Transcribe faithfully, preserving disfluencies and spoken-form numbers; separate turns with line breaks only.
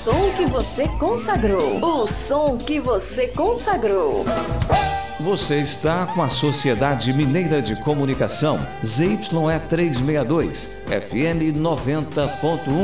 som que você consagrou. O som que você consagrou.
Você está com a Sociedade Mineira de Comunicação, Z Y E trezentos e sessenta e dois, F M noventa ponto um.